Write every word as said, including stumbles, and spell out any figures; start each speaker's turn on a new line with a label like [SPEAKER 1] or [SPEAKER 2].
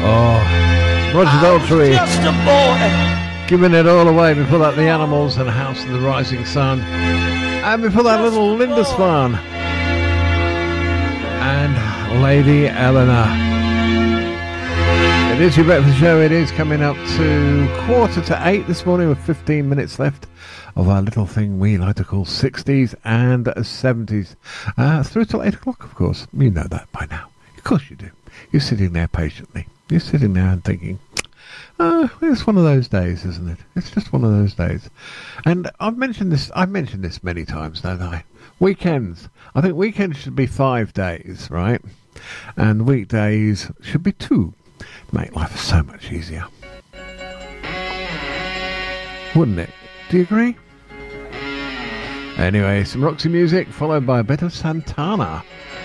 [SPEAKER 1] Oh, Roger Daltrey. Just a boy. Giving it all away. Before that, The Animals and House of the Rising Sun. And before that, little Lindisfarne. And Lady Eleanor. It is your breakfast show. It is coming up to quarter to eight this morning with fifteen minutes left of our little thing we like to call sixties and seventies. Uh, through till eight o'clock, of course. You know that by now. Of course you do. You're sitting there patiently. You're sitting there and thinking, oh, it's one of those days, isn't it? It's just one of those days. And I've mentioned this, I've mentioned this many times, don't I? Weekends. I think weekends should be five days, right? And weekdays should be two. Make life so much easier. Wouldn't it? Do you agree? Anyway, some Roxy music followed by a bit of Santana.